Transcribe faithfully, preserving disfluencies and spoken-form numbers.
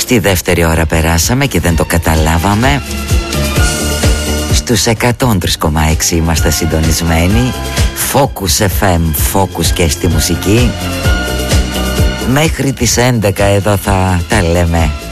Στη δεύτερη ώρα περάσαμε και δεν το καταλάβαμε. Στους εκατόν τρία κόμμα έξι είμαστε συντονισμένοι. Focus εφ εμ, Focus και στη μουσική. Μέχρι τις έντεκα εδώ θα τα λέμε